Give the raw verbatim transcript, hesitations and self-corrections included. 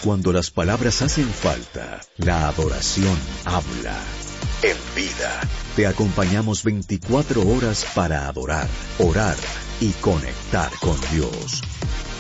Cuando las palabras hacen falta, la adoración habla. En Vida, te acompañamos veinticuatro horas para adorar, orar y conectar con Dios.